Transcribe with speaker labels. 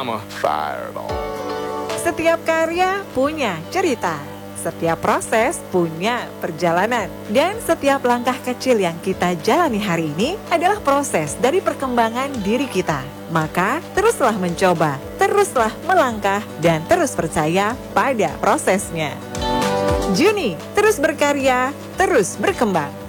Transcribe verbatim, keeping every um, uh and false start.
Speaker 1: I'm a fireball.
Speaker 2: Setiap karya punya cerita, setiap proses punya perjalanan, dan setiap langkah kecil yang kita jalani hari ini adalah proses dari perkembangan diri kita. Maka teruslah mencoba, teruslah melangkah, dan terus percaya pada prosesnya. Juni, terus berkarya, terus berkembang.